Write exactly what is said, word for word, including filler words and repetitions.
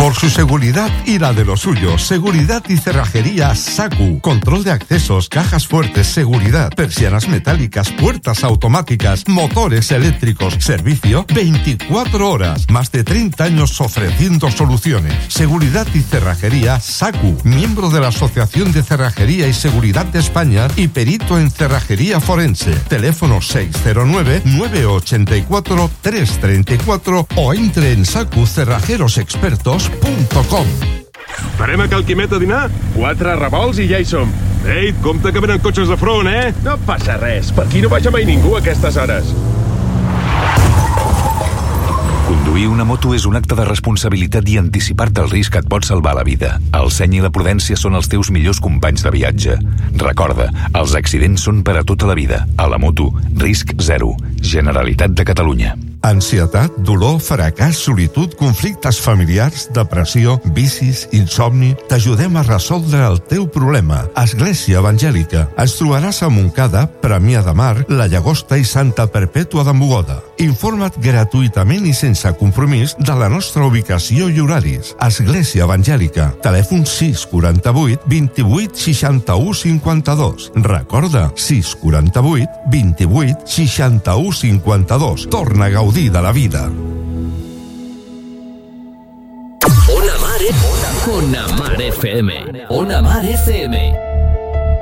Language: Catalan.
Por su seguridad y la de los suyos, Seguridad y Cerrajería SACU. Control de accesos, cajas fuertes, seguridad, persianas metálicas, puertas automáticas, motores eléctricos. Servicio veinticuatro horas. Más de treinta años ofreciendo soluciones. Seguridad y Cerrajería SACU. Miembro de la Asociación de Cerrajería y Seguridad de España y perito en cerrajería forense. Teléfono seis cero nueve, nueve ocho cuatro, tres tres cuatro o entre en sacu cerrajeros expertos punto com. Parem a Cal Quimet a dinar? Quatre revolts i ja hi som. Ei, compte que venen cotxes de front, eh? No passa res, per aquí no vaja mai ningú a aquestes hores. Conduir una moto és un acte de responsabilitat i anticipar-te al risc et pot salvar la vida. El seny i la prudència són els teus millors companys de viatge. Recorda, els accidents són per a tota la vida. A la moto, risc zero. Generalitat de Catalunya. Ansietat, dolor, fracàs, solitud, conflictes familiars, depressió, vicis, insomni... T'ajudem a resoldre el teu problema. Església Evangèlica. Ens trobaràs a Montcada, Premià de Mar, La Llagosta i Santa Perpètua de Mogoda. Informa't gratuïtament i sense compromís de la nostra ubicació i horaris. Església Evangèlica. Telèfon sis quaranta-vuit, vint-i-vuit, seixanta-u, cinquanta-dos. Recorda, sis quaranta-vuit, vint-i-vuit, seixanta-u, cinquanta-dos. Torna a gaudir de la vida. Ona Mar, Ona Mar F M. Ona Mar F M.